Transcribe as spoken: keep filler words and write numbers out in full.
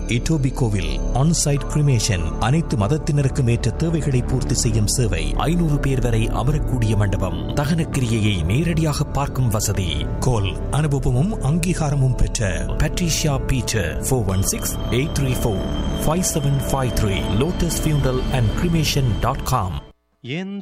இட்டோபிகோவில் on-site cremation, அனைத்து மதத்தினருக்கும் ஏற்ற தேவைகளை பூர்த்தி செய்யும் சேவை. ஐநூறு பேர் வரை அமரக்கூடிய மண்டபம், தகனக்கிரியையை நேரடியாக பார்க்கும் வசதி. கோல் அனுபவமும் அங்கீகாரமும் பெற்ற Patricia Peter four one six eight three four five seven five three lotus funeral and cremation dot com.